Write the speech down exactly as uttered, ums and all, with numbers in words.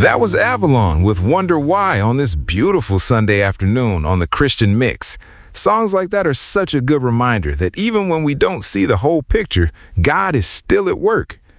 That was Avalon with Wonder Why on this beautiful Sunday afternoon on the Christian Mix. Songs like that are such a good reminder that even when we don't see the whole picture, God is still at work.